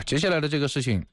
接下来的这个事情，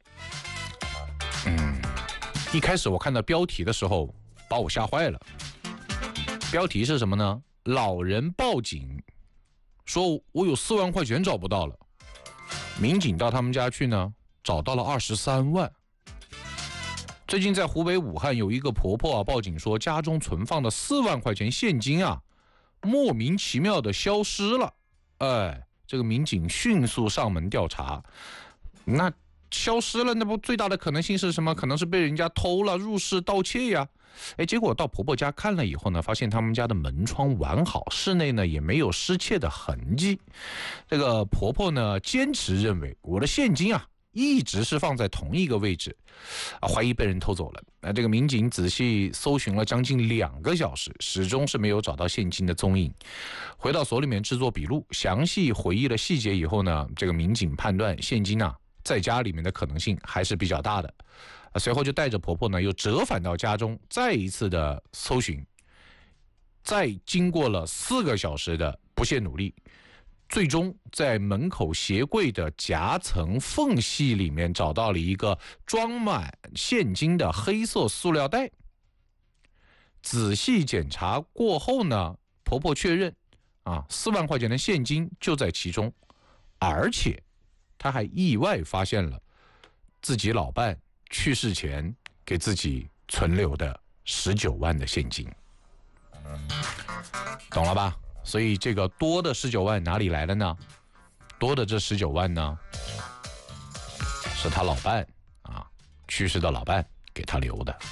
一开始我看到标题的时候把我吓坏了。标题是什么呢？老人报警说我有4万块钱找不到了，民警到他们家去呢，找到了23万。最近在湖北武汉有一个婆婆报警说家中存放的4万块钱现金莫名其妙的消失了。这个民警迅速上门调查，那消失了，那不最大的可能性是什么？可能是被人家偷了，入室盗窃呀。结果到婆婆家看了以后呢，发现他们家的门窗完好，室内呢也没有失窃的痕迹。这个婆婆呢坚持认为我的现金一直是放在同一个位置，怀疑被人偷走了。这个民警仔细搜寻了将近2个小时，始终是没有找到现金的踪影。回到所里面制作笔录，详细回忆了细节以后呢，这个民警判断现金在家里面的可能性还是比较大的。随后就带着婆婆呢又折返到家中，再一次的搜寻，再经过了4个小时的不懈努力，最终在门口鞋柜的夹层缝隙里面找到了一个装满现金的黑色塑料袋。仔细检查过后呢，婆婆确认4万块钱的现金就在其中，而且她还意外发现了自己老伴去世前给自己存留的19万的现金。懂了吧？所以这个多的19万哪里来的呢？多的这19万呢，是他老伴去世的老伴给他留的。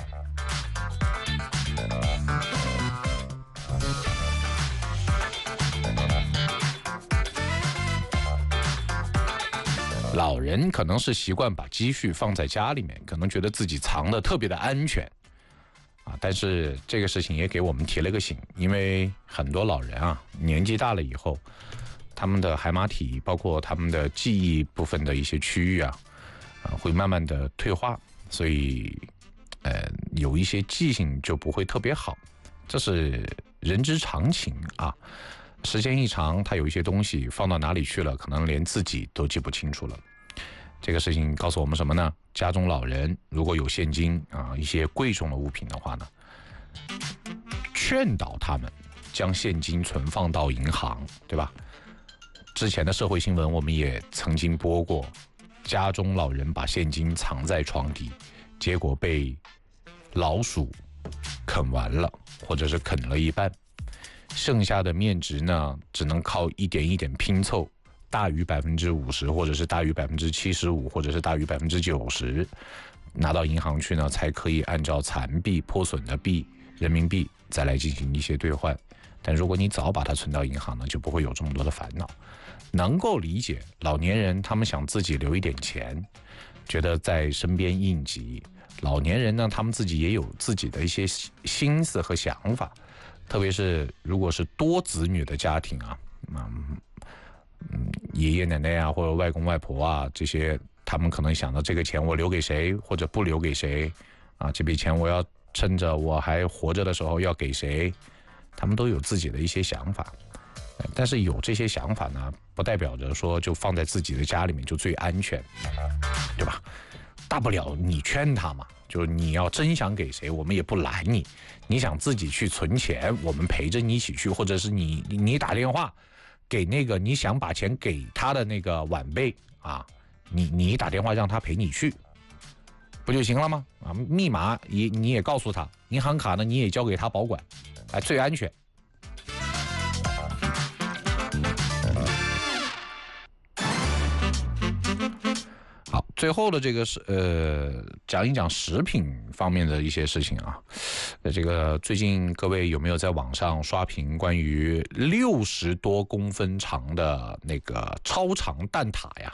老人可能是习惯把积蓄放在家里面，可能觉得自己藏得特别的安全但是这个事情也给我们提了个醒，因为很多老人年纪大了以后，他们的海马体包括他们的记忆部分的一些区域会慢慢的退化，所以有一些记性就不会特别好，这是人之常情时间一长，他有一些东西放到哪里去了，可能连自己都记不清楚了。这个事情告诉我们什么呢？家中老人如果有现金一些贵重的物品的话呢，劝导他们将现金存放到银行，对吧？之前的社会新闻我们也曾经播过，家中老人把现金藏在床底，结果被老鼠啃完了，或者是啃了一半，剩下的面值呢，只能靠一点一点拼凑，大于50%，或者是大于75%，或者是大于90%，拿到银行去呢，才可以按照残币、破损的币、人民币再来进行一些兑换。但如果你早把它存到银行呢，就不会有这么多的烦恼。能够理解老年人他们想自己留一点钱，觉得在身边应急。老年人呢，他们自己也有自己的一些心思和想法，特别是如果是多子女的家庭爷爷奶奶或者外公外婆这些，他们可能想到这个钱我留给谁或者不留给谁这笔钱我要趁着我还活着的时候要给谁，他们都有自己的一些想法。但是有这些想法呢，不代表着说就放在自己的家里面就最安全，对吧？大不了你劝他嘛，就是你要真想给谁，我们也不拦你。你想自己去存钱，我们陪着你一起去，或者是你打电话给那个你想把钱给他的那个晚辈你打电话让他陪你去，不就行了吗？密码你也告诉他，银行卡呢你也交给他保管，最安全。好，最后的这个是讲一讲食品方面的一些事情这个最近各位有没有在网上刷屏关于60多公分长的那个超长蛋挞呀？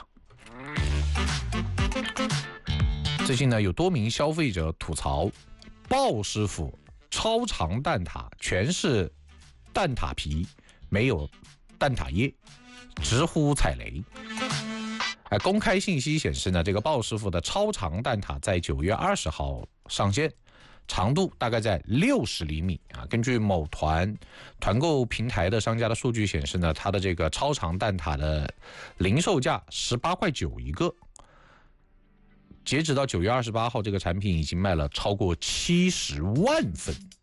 最近呢，有多名消费者吐槽，鲍师傅超长蛋挞全是蛋挞皮，没有蛋挞液，直呼踩雷。公开信息显示呢，这个鲍师傅的超长蛋挞在9月20号上线，长度大概在60厘米根据某团购平台的商家的数据显示呢，它的这个超长蛋挞的零售价18.9块一个， 截止到9月28号，这个产品已经卖了超过70万份。